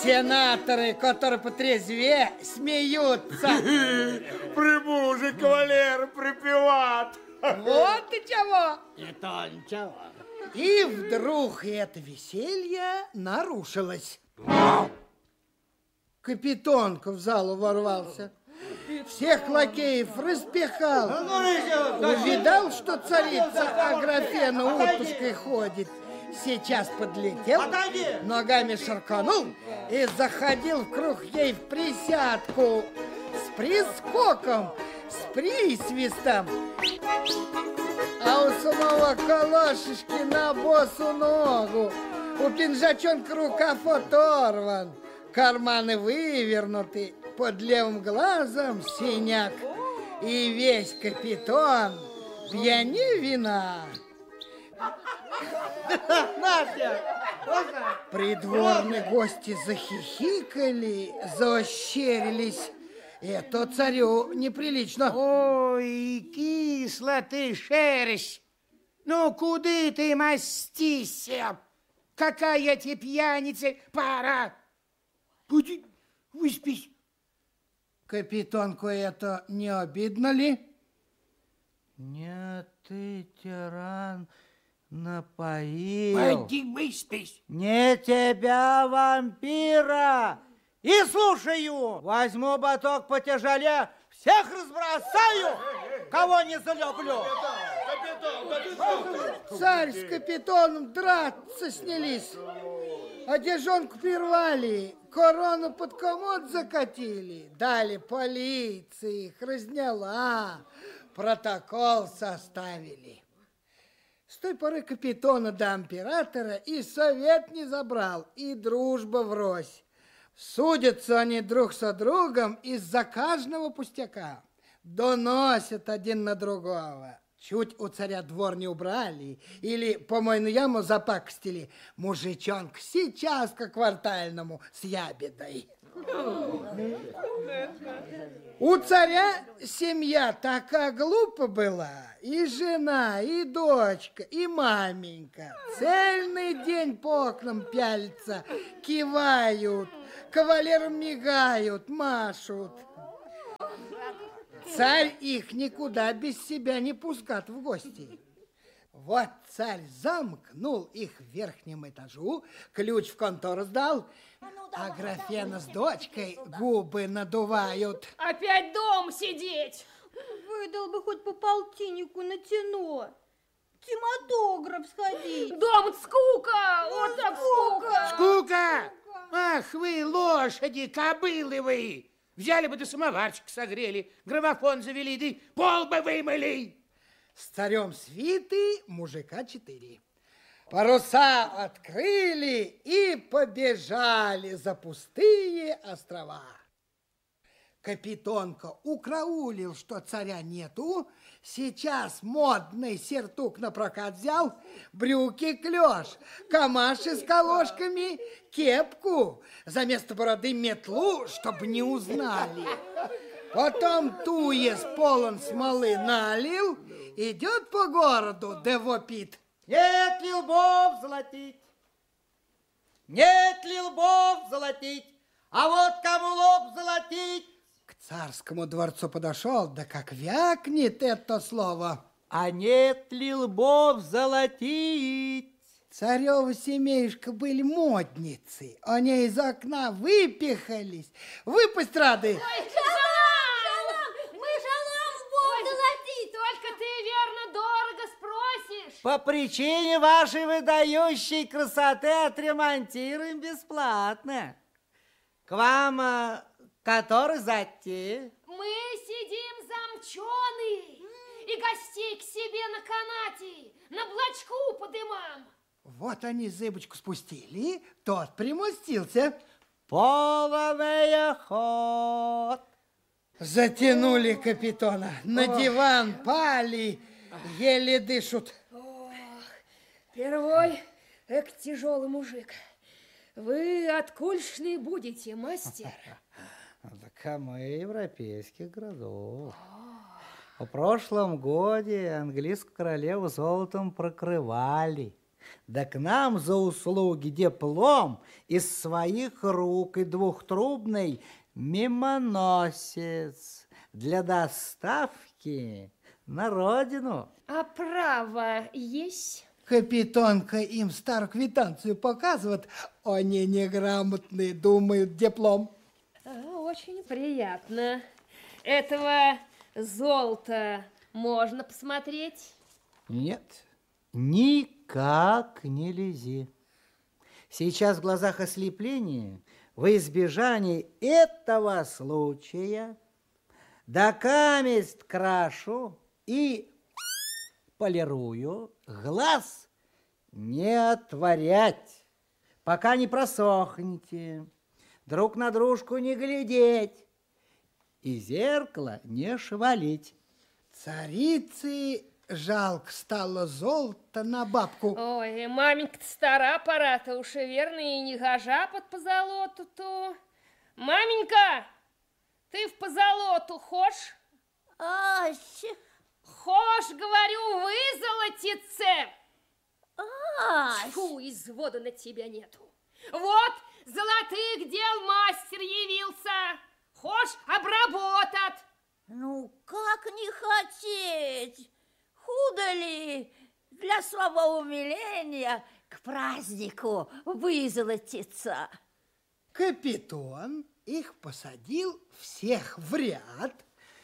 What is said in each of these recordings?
Сенаторы, которые потрезвее, смеются. Приму же, кавалер, припеват. Вот и чего. Это ничего. И вдруг это веселье нарушилось. Капитонка в залу ворвался. Всех лакеев распихал. Увидал, что царица Аграфена утушкой ходит. Сейчас подлетел, ногами шарканул и заходил в круг ей в присядку. С прискоком, с присвистом. А у самого калошечки на босу ногу. У пинжачонка рукав оторван. Карманы вывернуты. Под левым глазом синяк. И весь капитон пьяни вина. Придворные гости захихикали, заощерились. Это царю неприлично. Ой, кисло ты, шерсть. Ну, куды ты мастися? Какая тебе пьяница пора? Пойди, выспись. Капитонку это не обидно ли? Нет, ты, тиран, напоил. Пойди, выспись. Не тебя, вампира. И слушаю. Возьму баток потяжелее, всех разбросаю, кого не залюблю. Царь с капитоном драться снялись. Одежонку прервали, корону под комод закатили. Дали полиции, их разняла, протокол составили. С той поры капитона до императора и совет не забрал, и дружба врозь. Судятся они друг со другом из-за каждого пустяка. Доносят один на другого. Чуть у царя двор не убрали или помойную яму запакостили, мужичонка сейчас к квартальному с ябедой. У царя семья такая глупа была, и жена, и дочка, и маменька. Цельный день по окнам пялятся, кивают, кавалерам мигают, машут. Царь их никуда без себя не пускает в гости. Вот царь замкнул их в верхнем этажу, ключ в контору сдал, а Аграфена с дочкой губы надувают. Опять дома сидеть. Выдал бы хоть по полтиннику на тяно. Кинематограф сходить. Дома скука, вот так скука. Скука! Ах вы, лошади, кобылы вы! Взяли бы да самоварчик согрели, граммофон завели, да пол бы вымыли. С царем свиты мужика 4. Паруса открыли и побежали за пустые острова. Капитонка украулил, что царя нету, сейчас модный сертук на прокат взял, брюки клеш, камаши с колошками, кепку, за место бороды метлу, чтобы не узнали. Потом туес полон смолы налил, идет по городу, да вопит. Нет ли лбов золотить? Нет ли лбов золотить? А вот кому лоб золотить? К царскому дворцу подошел, да как вякнет это слово. А нет ли лбов золотить? Царева семейшка были модницы, они из окна выпихались. Выпасть рады. Ой, только ты верно дорого спросишь. По причине вашей выдающей красоты отремонтируем бесплатно. К вам который зайти? Мы сидим замчены и гостей к себе на канате, на блочку подымам. Вот они зыбочку спустили, тот примостился. Полный ход. Затянули капитона, на диван пали, еле дышут. Первой, тяжелый мужик. Вы откульшный будете, мастер? Так мы европейских городов. В прошлом году английскую королеву золотом прокрывали. Да к нам за услуги диплом из своих рук и двухтрубный мимоносец для доставки на родину. А право есть? Капитонка им старую квитанцию показывает, они неграмотные, думают, диплом. Очень приятно. Этого золота можно посмотреть? Нет, никак не лези. Сейчас в глазах ослепление, во избежание этого случая, докамест крашу и полирую, глаз не отворять, пока не просохнете, друг на дружку не глядеть и зеркало не шевалить. Царице жалко стало золото на бабку. Ой, маменька-то стара пора-то, уж и верно, и не гожа под позолоту-то. Маменька, ты в позолоту хошь? Ась, Хошь, говорю, вызолотиться. ась. Фу, извода на тебя нету. Вот золотых дел мастер явился. Хошь обработать. Ну, как не хотеть? Худо ли для своего умиления к празднику вызолотиться? Капитон их посадил всех в ряд.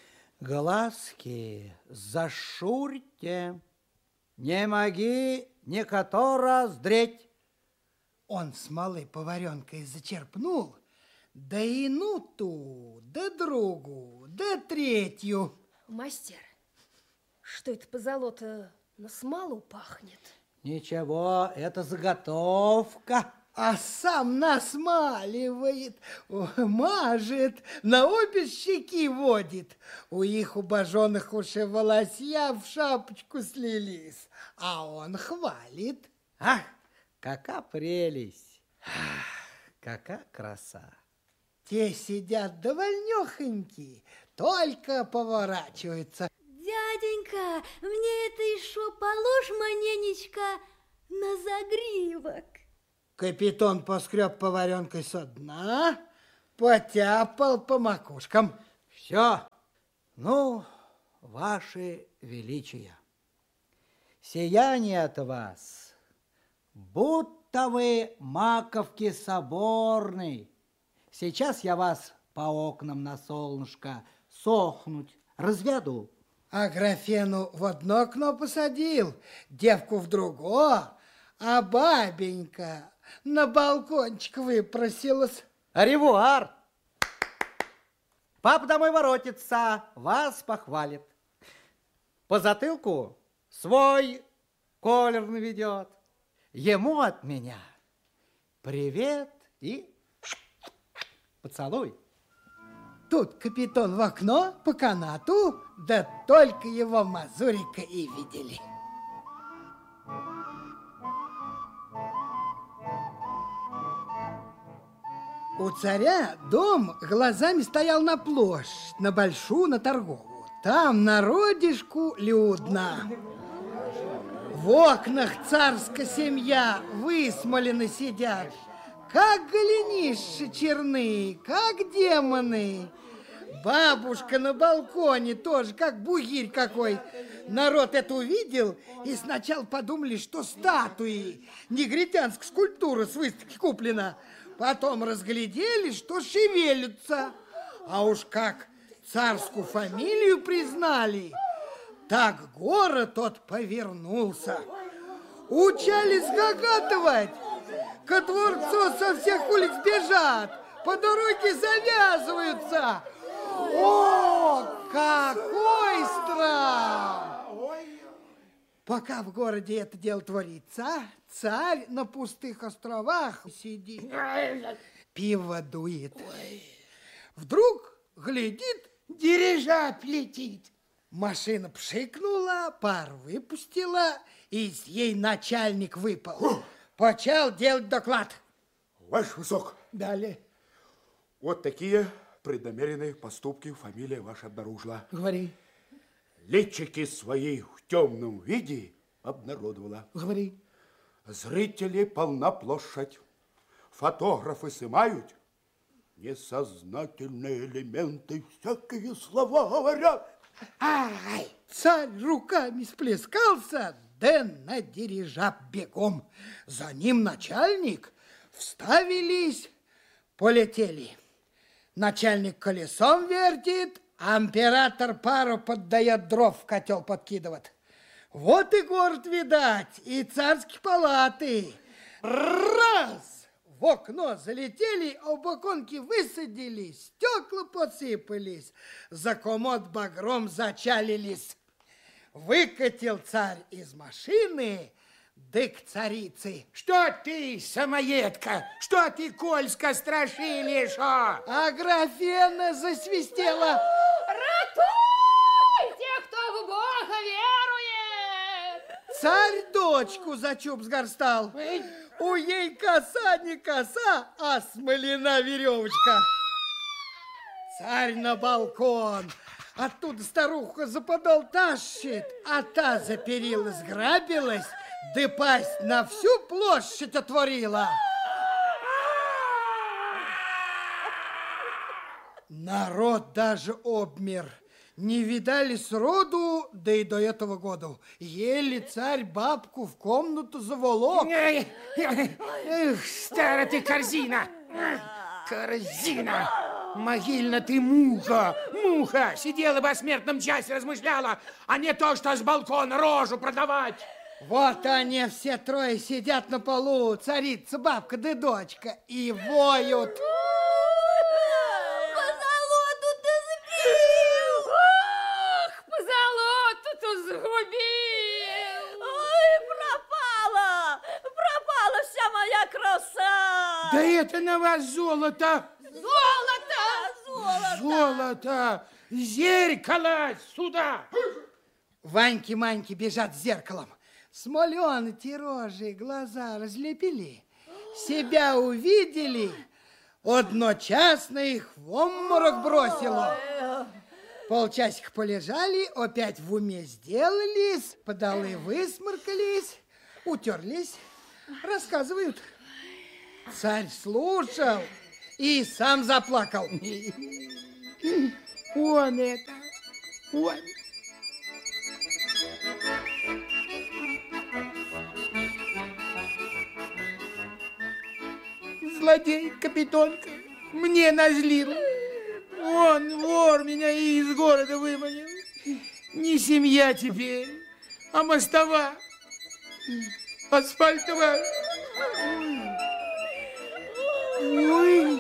Глазки зашурьте, не моги некотора сдреть. Он смолы поваренкой зачерпнул, да ину ту, да другу, да третью. Мастер, что это позолота на смолу пахнет? Ничего, это заготовка. А сам насмаливает, мажет, на обе щеки водит. У их убоженных уши волосья в шапочку слились, а он хвалит. Ах, какая прелесть! Ах, какая краса! Те сидят довольнёхоньки, только поворачиваются. Дяденька, мне это еще положь маненечко на загривок. Капитон поскреб поваренкой со дна, потяпал по макушкам. Все, ну, ваше величие, сияние от вас, будто вы маковки соборной. Сейчас я вас по окнам на солнышко сохнуть разведу. А графену в одно окно посадил, девку в другое, а бабенька на балкончик выпросилась. Аревуар! Папа домой воротится, вас похвалит. По затылку свой колер наведет. Ему от меня привет и поцелуй. Тут капитон в окно по канату, да только его Мазурика и видели. У царя дом глазами стоял на площадь, на большую, на торговую. Там народишку людно. В окнах царская семья высмолены сидят, как голенища черные, как демоны. Бабушка на балконе тоже, как бугирь какой. Народ это увидел и сначала подумали, что статуи, негритянская скульптура с выставки куплена. Потом разглядели, что шевелятся. А уж как царскую фамилию признали, так город тот повернулся. Учались гагатывать. Ко дворцу со всех улиц бежат, по дороге завязываются. О, какой страх! Пока в городе это дело творится, царь на пустых островах сидит, пиво дует. Вдруг глядит, Дирижабль летит. машина пшикнула, пар выпустила, и с ей начальник выпал. Почал делать доклад. Ваш высок, Далее. вот такие преднамеренные поступки фамилия ваша обнаружила. Говори, Летчики свои в темном виде обнародовала. говори. Зрителей полна площадь. Фотографы снимают. Несознательные элементы всякие слова говорят. Ай! Царь руками сплескался, да на дирижаб бегом. За ним начальник. Вставились, полетели. Начальник колесом вертит, а император пару поддает, дров в котел подкидывает. Вот и город видать, и царские палаты. Раз! В окно залетели, а у баконки высадились, стекла посыпались, за комод багром зачалились. Выкатил царь из машины, да к царице. Что ты, самоедка? Что ты, Кольска, страшилишь? А Аграфена засвистела. Ратуйте, кто в Бога верует! Царь дочку за чуб сгорстал. У ей коса не коса, а смолена веревочка. Царь на балкон. Оттуда старуха за подол тащит, а та за перила сграбилась, да пасть на всю площадь отворила. Народ даже обмер. Не видали сроду, да и до этого года. Еле царь бабку в комнату заволок. Эх, старая ты корзина! Корзина! Могильно ты муха! Муха! Сидела бы о смертном часе, размышляла, а не то, что с балкона рожу продавать. Вот они все трое сидят на полу, царица, бабка да дочка, и воют. Да это на вас золото! Золото! Золото! Зеркало сюда! Ваньки-маньки бежат с зеркалом. Смоленые рожи, глаза разлепили. Себя увидели. Одночасно их в обморок бросило. Полчасика полежали, опять в уме сделались, подолы высморкались, утерлись, рассказывают. Царь слушал и сам заплакал. Он это, он. Злодей, капитонка, мне назлил. Он, вор, меня и из города выманил. Не семья теперь, а мостова, асфальтовая. Ой.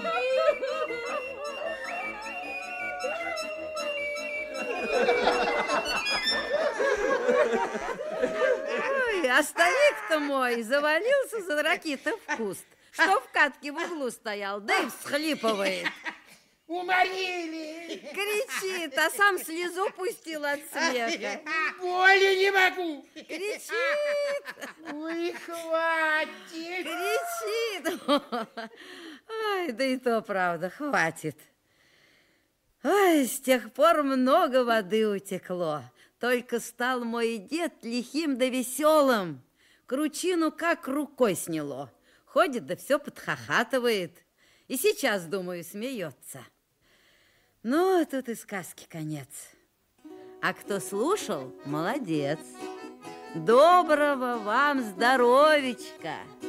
Ой, а старик-то мой завалился за ракетой в куст, что в катке в углу стоял, да и всхлипывает. Уморили! Кричит, а сам слезу пустил от смеха. Более не могу! Кричит! Ой, хватит! Кричит! Ой, да и то правда, хватит. Ой, с тех пор много воды утекло. Только стал мой дед лихим да веселым. Кручину как рукой сняло. Ходит да все подхахатывает. И сейчас, думаю, смеется. Ну, тут и сказки конец. А кто слушал, молодец. Доброго вам здоровичка!